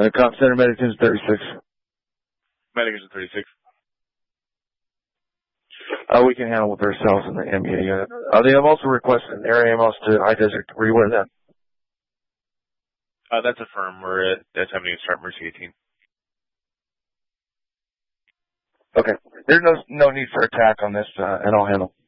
Comp Center Medicines 36. Medicines 36. We can handle with ourselves in the MEA unit. They have also requested an air ambulance to High Desert. Were you aware of that? That's a firm. We're attempting to start Mercy 18. Okay. There's no need for attack on this, and I'll handle.